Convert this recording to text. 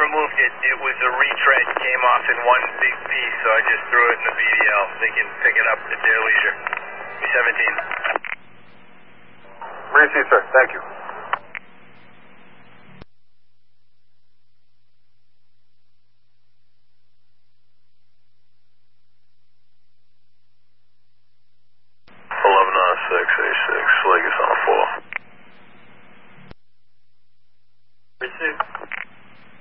removed it. It was a retread, came off in one big piece, so I just threw it in the BDL. They can pick it up at their leisure. 17. Received, sir. Thank you.